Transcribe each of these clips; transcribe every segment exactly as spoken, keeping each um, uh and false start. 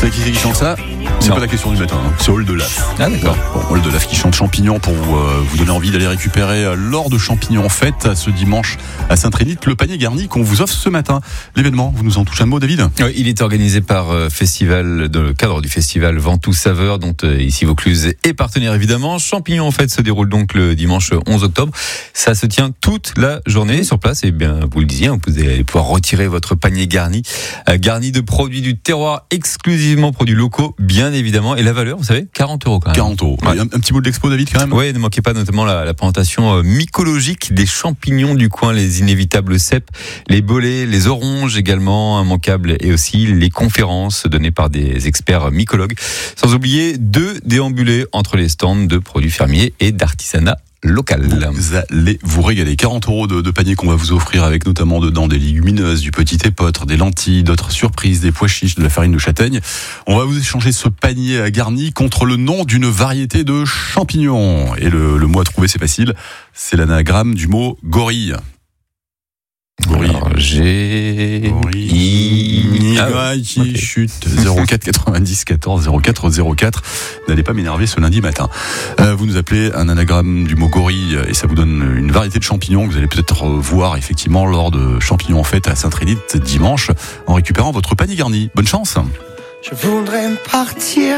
C'est qui c'est qui chante ça? C'est Non. pas la question du matin, hein. C'est Old Laf. Ah d'accord. Bon, Old Laf qui chante Champignons pour euh, vous donner envie d'aller récupérer euh, l'or de Champignons en fête ce dimanche à Saint-Trénite, le panier garni qu'on vous offre ce matin. L'événement, vous nous en touchez un mot, David? Oui, il est organisé par euh, Festival, dans le cadre du festival Ventoux Saveur, dont euh, ici Vaucluse est partenaire évidemment. Champignons en fête se déroule donc le dimanche onze octobre. Ça se tient toute la journée sur place et bien vous le disiez, vous allez pouvoir retirer votre panier garni, euh, garni de produits du terroir, exclusivement produits locaux, bien évidemment. Et la valeur, vous savez, quarante euros quand même. quarante euros. Ouais. Un, un petit mot de l'expo, David, quand même? Oui, ne manquez pas notamment la, la présentation euh, mycologique des champignons du coin, les inévitables cèpes, les bolets, les oranges également, immanquables, et aussi les conférences données par des experts mycologues. Sans oublier deux déambulés entre les stands de produits fermiers et d'artisanat local. Vous allez vous régaler. quarante euros de, de panier qu'on va vous offrir avec notamment dedans des légumineuses, du petit épeautre, des lentilles, d'autres surprises, des pois chiches, de la farine de châtaigne. On va vous échanger ce panier garni contre le nom d'une variété de champignons. Et le, le mot à trouver, c'est facile. C'est l'anagramme du mot gorille. Gorille. Alors, G... Gorille. Ah, ouais. qui Ok. chute zéro quatre quatre-vingt-dix quatorze zéro quatre zéro quatre. N'allez pas m'énerver ce lundi matin. Euh, vous nous appelez un anagramme du mot gorille et ça vous donne une variété de champignons que vous allez peut-être voir effectivement lors de champignons en fête à Saint-Trénite dimanche en récupérant votre panier garni. Bonne chance. Je voudrais partir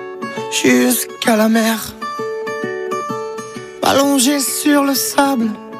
jusqu'à la mer, m'allonger sur le sable